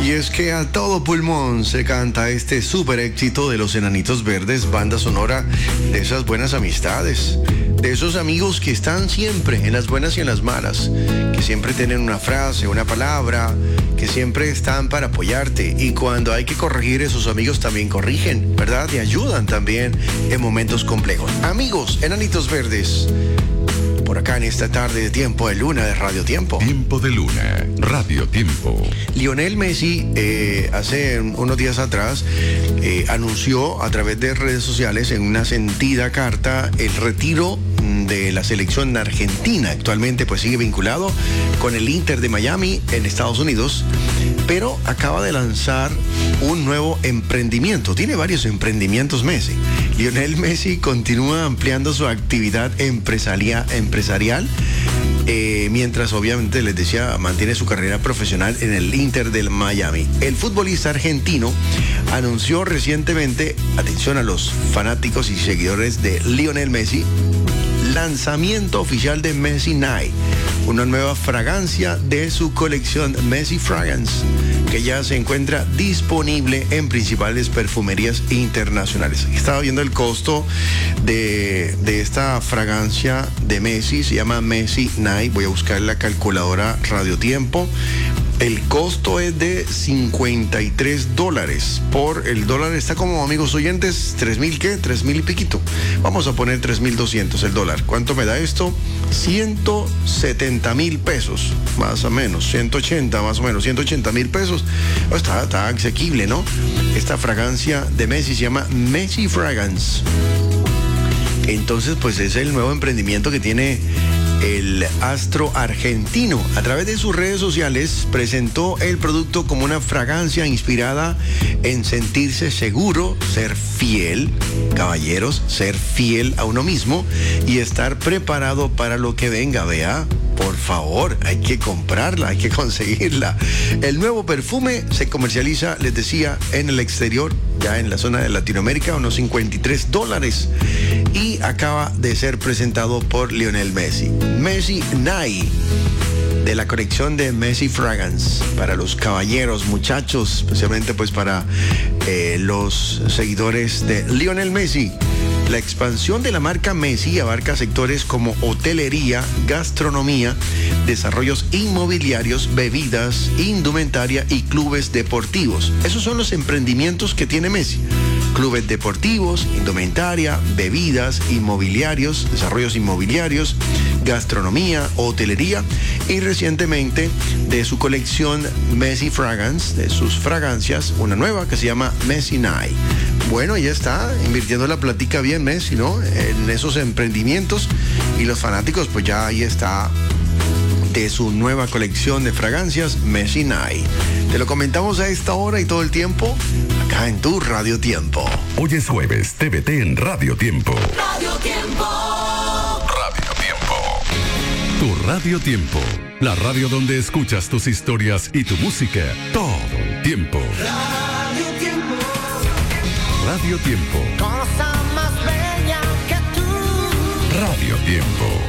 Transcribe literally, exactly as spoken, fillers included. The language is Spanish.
Y es que a todo pulmón se canta este súper éxito de los Enanitos Verdes, banda sonora de esas buenas amistades, de esos amigos que están siempre en las buenas y en las malas, que siempre tienen una frase, una palabra, que siempre están para apoyarte, y cuando hay que corregir, esos amigos también corrigen, ¿verdad? Te ayudan también en momentos complejos. Amigos, Enanitos Verdes, por acá en esta tarde de Tiempo de Luna de Radio Tiempo. Tiempo de Luna, Radio Tiempo. Lionel Messi, eh, hace unos días atrás, eh, anunció a través de redes sociales en una sentida carta el retiro de la selección argentina. Actualmente pues sigue vinculado con el Inter de Miami en Estados Unidos, pero acaba de lanzar un nuevo emprendimiento. Tiene varios emprendimientos Messi. Lionel Messi continúa ampliando su actividad empresaria, empresarial, eh, mientras obviamente les decía, mantiene su carrera profesional en el Inter del Miami. El futbolista argentino anunció recientemente, atención a los fanáticos y seguidores de Lionel Messi, lanzamiento oficial de Messi Night, una nueva fragancia de su colección Messi Fragrance, que ya se encuentra disponible en principales perfumerías internacionales. Estaba viendo el costo de, de esta fragancia de Messi, se llama Messi Night. Voy a buscar la calculadora Radio Tiempo. El costo es de cincuenta y tres dólares. Por el dólar está como, amigos oyentes, tres mil, ¿qué? tres mil y piquito. Vamos a poner tres mil doscientos el dólar. ¿Cuánto me da esto? ciento setenta mil pesos, más o menos. ciento ochenta, más o menos. ciento ochenta mil pesos. Oh, está, está asequible, ¿no? Esta fragancia de Messi se llama Messi Fragrance. Entonces, pues es el nuevo emprendimiento que tiene el astro argentino. A través de sus redes sociales presentó el producto como una fragancia inspirada en sentirse seguro, ser fiel, caballeros, ser fiel a uno mismo y estar preparado para lo que venga. Vea, por favor, hay que comprarla, hay que conseguirla. El nuevo perfume se comercializa, les decía, en el exterior, ya en la zona de Latinoamérica, unos cincuenta y tres dólares, y acaba de ser presentado por Lionel Messi. Messi Night, de la colección de Messi Fragrance, para los caballeros, muchachos, especialmente pues para eh, los seguidores de Lionel Messi. La expansión de la marca Messi abarca sectores como hotelería, gastronomía, desarrollos inmobiliarios, bebidas, indumentaria y clubes deportivos. Esos son los emprendimientos que tiene Messi. Clubes deportivos, indumentaria, bebidas, inmobiliarios, desarrollos inmobiliarios, gastronomía, hotelería, y recientemente de su colección Messi Fragrance, de sus fragancias, una nueva que se llama Messi Night. Bueno, ya está invirtiendo la platica bien Messi, ¿no? En esos emprendimientos, y los fanáticos pues ya ahí está de su nueva colección de fragancias Messi Night. Te lo comentamos a esta hora y todo el tiempo acá en tu Radio Tiempo. Hoy es jueves, T V T en Radio Tiempo. Radio Tiempo. Radio Tiempo. Tu Radio Tiempo. La radio donde escuchas tus historias y tu música todo el tiempo. Radio Tiempo. Radio Tiempo. Cosa más bella que tú. Radio Tiempo.